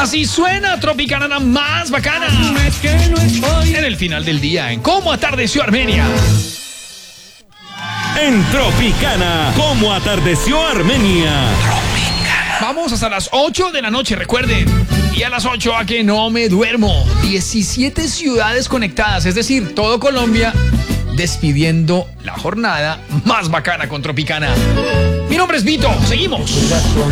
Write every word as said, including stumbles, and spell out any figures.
Así suena Tropicana, la más bacana. En el final del día, en Cómo atardeció Armenia. En Tropicana, ¿cómo atardeció Armenia? Vamos hasta las ocho de la noche, recuerden. Y a las ocho a que no me duermo. diecisiete ciudades conectadas, es decir, todo Colombia despidiendo la jornada más bacana con Tropicana. Mi nombre es Vito, seguimos.